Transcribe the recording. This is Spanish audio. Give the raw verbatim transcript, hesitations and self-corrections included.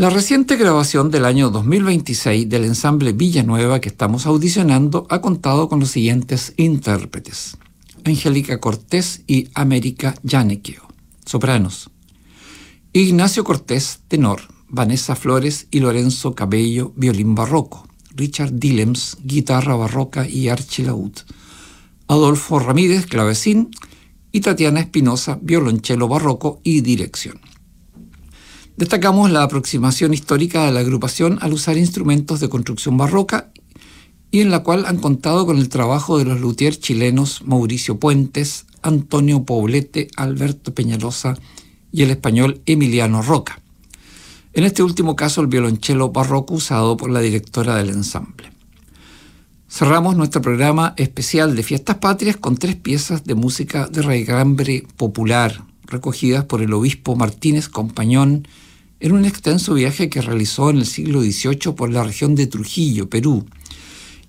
La reciente grabación del año dos mil veintiséis del ensamble Villanueva que estamos audicionando ha contado con los siguientes intérpretes: Angélica Cortés y América Yanequeo, sopranos; Ignacio Cortés, tenor; Vanessa Flores y Lorenzo Cabello, violín barroco; Richard Dillems, guitarra barroca y archilaúd; Adolfo Ramírez, clavecín; y Tatiana Espinosa, violonchelo barroco y dirección. Destacamos la aproximación histórica de la agrupación al usar instrumentos de construcción barroca y en la cual han contado con el trabajo de los luthiers chilenos Mauricio Puentes, Antonio Poblete, Alberto Peñalosa y el español Emiliano Roca. En este último caso, el violonchelo barroco usado por la directora del ensamble. Cerramos nuestro programa especial de Fiestas Patrias con tres piezas de música de raigambre popular, recogidas por el obispo Martínez Compañón en un extenso viaje que realizó en el siglo dieciocho por la región de Trujillo, Perú,